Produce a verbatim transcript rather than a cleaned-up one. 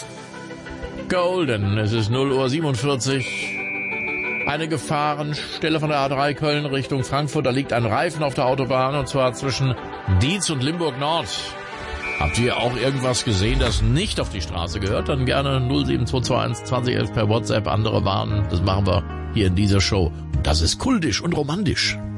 Golden. Es ist null Uhr siebenundvierzig. Eine Gefahrenstelle von der A drei Köln Richtung Frankfurt. Da liegt ein Reifen auf der Autobahn, und zwar zwischen Dietz und Limburg Nord. Habt ihr auch irgendwas gesehen, das nicht auf die Straße gehört? Dann gerne null sieben zwei zwei eins zwanzig elf per WhatsApp. Andere warnen. Das machen wir hier in dieser Show. Das ist kultisch und romantisch.